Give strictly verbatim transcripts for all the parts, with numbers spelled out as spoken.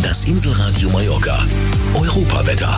Das Inselradio Mallorca. Europawetter.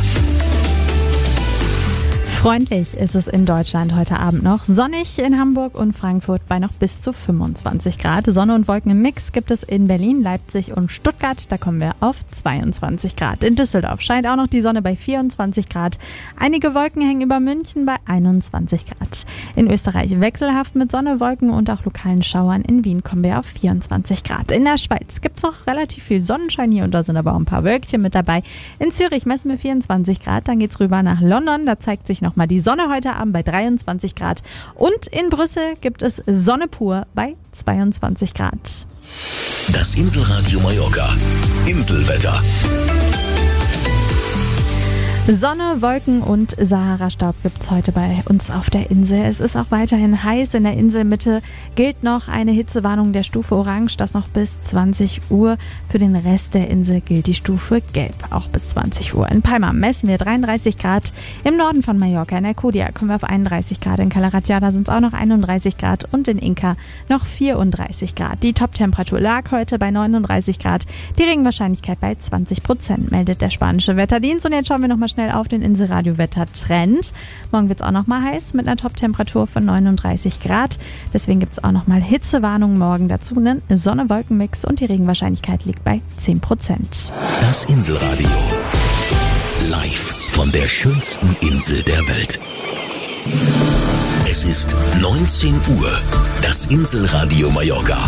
Freundlich ist es in Deutschland heute Abend noch. Sonnig in Hamburg und Frankfurt bei noch bis zu fünfundzwanzig Grad. Sonne und Wolken im Mix gibt es in Berlin, Leipzig und Stuttgart. Da kommen wir auf zweiundzwanzig Grad. In Düsseldorf scheint auch noch die Sonne bei vierundzwanzig Grad. Einige Wolken hängen über München bei einundzwanzig Grad. In Österreich wechselhaft mit Sonne, Wolken und auch lokalen Schauern. In Wien kommen wir auf vierundzwanzig Grad. In der Schweiz gibt es noch relativ viel Sonnenschein. Hier und da sind aber auch ein paar Wölkchen mit dabei. In Zürich messen wir vierundzwanzig Grad. Dann geht's rüber nach London. Da zeigt sich noch mal die Sonne heute Abend bei dreiundzwanzig Grad. Und in Brüssel gibt es Sonne pur bei zweiundzwanzig Grad. Das Inselradio Mallorca. Inselwetter. Sonne, Wolken und Sahara-Staub gibt's heute bei uns auf der Insel. Es ist auch weiterhin heiß. In der Inselmitte gilt noch eine Hitzewarnung der Stufe Orange, das noch bis zwanzig Uhr. Für den Rest der Insel gilt die Stufe Gelb, auch bis zwanzig Uhr. In Palma messen wir dreiunddreißig Grad. Im Norden von Mallorca, in Alcudia, kommen wir auf einunddreißig Grad. In Cala Ratjada sind es auch noch einunddreißig Grad und in Inca noch vierunddreißig Grad. Die Top-Temperatur lag heute bei neununddreißig Grad. Die Regenwahrscheinlichkeit bei zwanzig Prozent, meldet der spanische Wetterdienst. Und jetzt schauen wir nochmal schnell auf den Inselradio-Wettertrend. Morgen wird es auch noch mal heiß mit einer Top-Temperatur von neununddreißig Grad. Deswegen gibt es auch noch mal Hitzewarnung morgen dazu. Einen Sonne-Wolken-Mix und die Regenwahrscheinlichkeit liegt bei zehn Prozent. Das Inselradio. Live von der schönsten Insel der Welt. Es ist neunzehn Uhr. Das Inselradio Mallorca.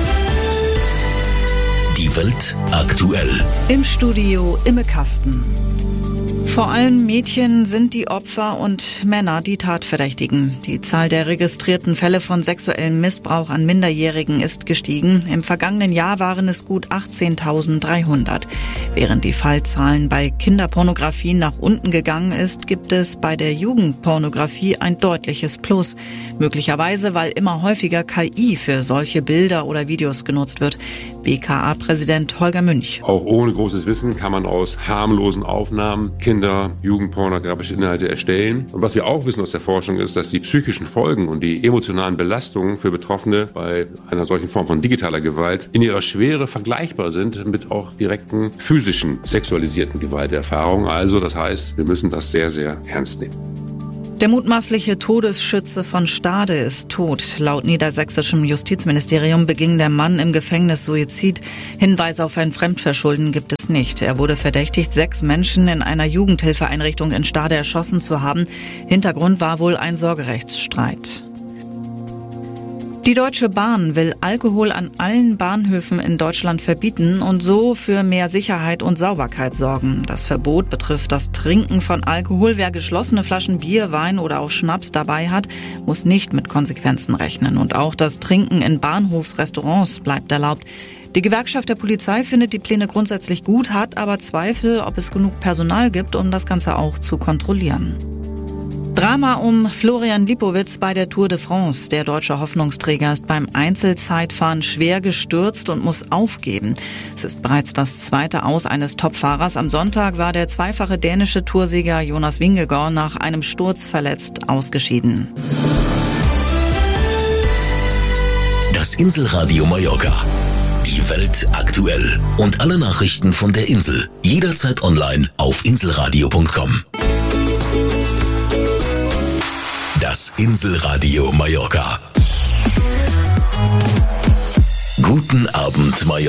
Die Welt aktuell. Im Studio Imme Kasten. Vor allem Mädchen sind die Opfer und Männer die Tatverdächtigen. Die Zahl der registrierten Fälle von sexuellem Missbrauch an Minderjährigen ist gestiegen. Im vergangenen Jahr waren es gut achtzehntausenddreihundert. Während die Fallzahlen bei Kinderpornografie nach unten gegangen ist, gibt es bei der Jugendpornografie ein deutliches Plus. Möglicherweise, weil immer häufiger K I für solche Bilder oder Videos genutzt wird. B K A-Präsident Holger Münch. Auch ohne großes Wissen kann man aus harmlosen Aufnahmen Kinder, jugendpornografische Inhalte erstellen. Und was wir auch wissen aus der Forschung ist, dass die psychischen Folgen und die emotionalen Belastungen für Betroffene bei einer solchen Form von digitaler Gewalt in ihrer Schwere vergleichbar sind mit auch direkten physischen sexualisierten Gewalterfahrungen. Also das heißt, wir müssen das sehr, sehr ernst nehmen. Der mutmaßliche Todesschütze von Stade ist tot. Laut niedersächsischem Justizministerium beging der Mann im Gefängnis Suizid. Hinweise auf ein Fremdverschulden gibt es nicht. Er wurde verdächtigt, sechs Menschen in einer Jugendhilfeeinrichtung in Stade erschossen zu haben. Hintergrund war wohl ein Sorgerechtsstreit. Die Deutsche Bahn will Alkohol an allen Bahnhöfen in Deutschland verbieten und so für mehr Sicherheit und Sauberkeit sorgen. Das Verbot betrifft das Trinken von Alkohol. Wer geschlossene Flaschen Bier, Wein oder auch Schnaps dabei hat, muss nicht mit Konsequenzen rechnen. Und auch das Trinken in Bahnhofsrestaurants bleibt erlaubt. Die Gewerkschaft der Polizei findet die Pläne grundsätzlich gut, hat aber Zweifel, ob es genug Personal gibt, um das Ganze auch zu kontrollieren. Drama um Florian Lipowitz bei der Tour de France. Der deutsche Hoffnungsträger ist beim Einzelzeitfahren schwer gestürzt und muss aufgeben. Es ist bereits das zweite Aus eines Topfahrers. Am Sonntag war der zweifache dänische Toursieger Jonas Vingegaard nach einem Sturz verletzt ausgeschieden. Das Inselradio Mallorca. Die Welt aktuell. Und alle Nachrichten von der Insel. Jederzeit online auf inselradio punkt com. Das Inselradio Mallorca. Guten Abend, Mallorca.